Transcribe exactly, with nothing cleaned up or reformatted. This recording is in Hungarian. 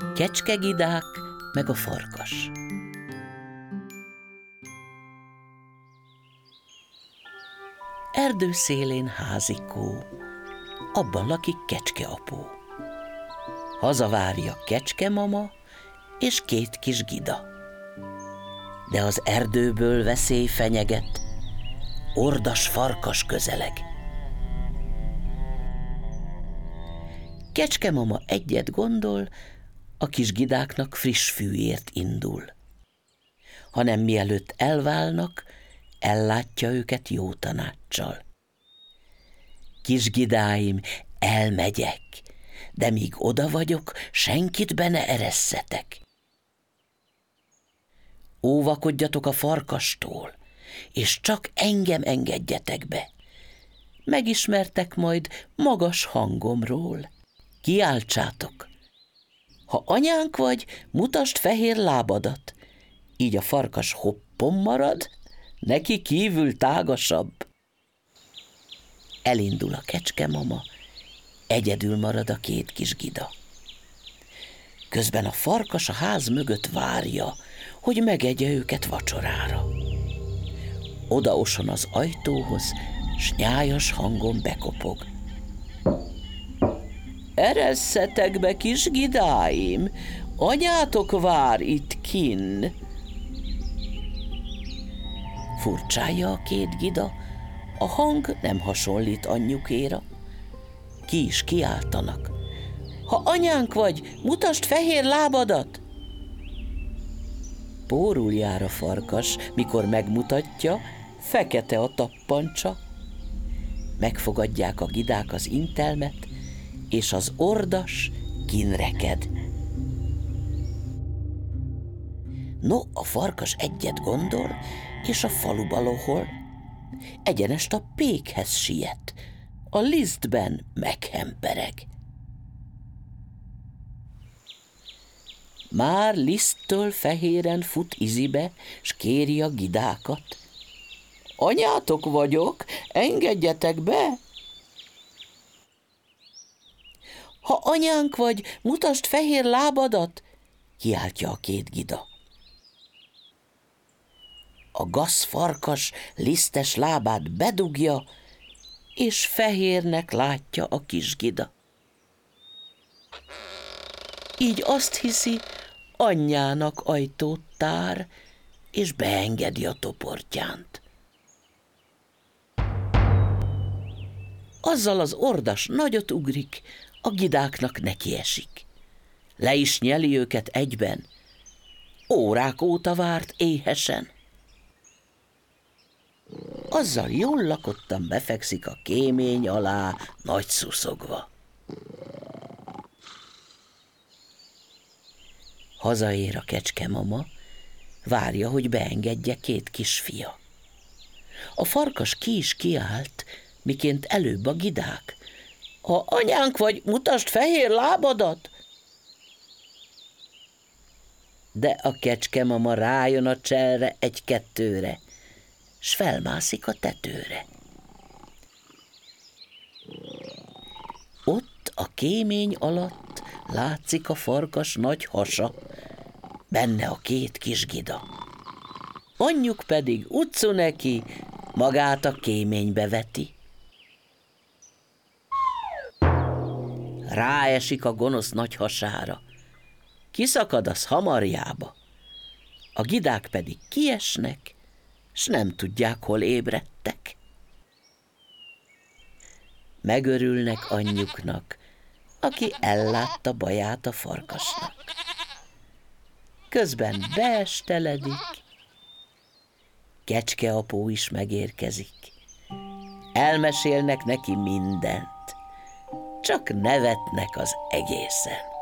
Kecskegidák meg a farkas. Erdő szélén házikó, abban lakik kecskeapó. Hazavárja kecskemama és két kis gida. De az erdőből veszély fenyeget, ordas farkas közeleg. Kecskemama egyet gondol, a kis gidáknak friss fűért indul. Hanem mielőtt elválnak, ellátja őket jó tanáccsal. Kis gidáim, elmegyek, de míg oda vagyok, senkit be ne eresszetek. Óvakodjatok a farkastól, és csak engem engedjetek be. Megismertek majd magas hangomról. Kiáltsátok! Ha anyánk vagy, mutasd fehér lábadat. Így a farkas hoppon marad, neki kívül tágasabb. Elindul a kecskemama, egyedül marad a két kis gida. Közben a farkas a ház mögött várja, hogy megegye őket vacsorára. Odaoson az ajtóhoz, s nyájas hangon bekopog. Eresszetek be, kis gidáim, anyátok vár itt kinn. Furcsálja a két gida, a hang nem hasonlít anyjukéra. Ki is kiáltanak. Ha anyánk vagy, mutasd fehér lábadat! Pórul jár a farkas, mikor megmutatja, fekete a tappancsa. Megfogadják a gidák az intelmet, és az ordas kinreked. No, a farkas egyet gondol, és a faluba lohol. Egyenest a pékhez siet, a lisztben meghempereg. Már liszttől fehéren fut izibe, s kéri a gidákat. Anyátok vagyok, engedjetek be! Ha anyánk vagy, mutasd fehér lábadat, kiáltja a két gida. A gazfarkas lisztes lábát bedugja, és fehérnek látja a kis gida. Így azt hiszi, anyjának ajtót tár, és beengedi a toportyánt. Azzal az ordas nagyot ugrik, a gidáknak nekiesik. Le is nyeli őket egyben. Órák óta várt éhesen. Azzal jól lakottan befekszik a kémény alá, nagy szuszogva. Hazaér a kecskemama, várja, hogy beengedje két kisfia. A farkas ki is kiállt, miként előbb a gidák. Ha anyánk vagy, mutasd fehér lábadat! De a kecskemama rájön a cselre egy-kettőre, s felmászik a tetőre. Ott a kémény alatt látszik a farkas nagy hasa, benne a két kis gida. Anyjuk pedig utcu neki, magát a kéménybe veti. Ráesik a gonosz nagy hasára, kiszakad az hamarjába, a gidák pedig kiesnek, s nem tudják, hol ébredtek. Megörülnek anyjuknak, aki ellátta baját a farkasnak. Közben beesteledik, kecskeapó is megérkezik. Elmesélnek neki mindent, csak nevetnek az egészen.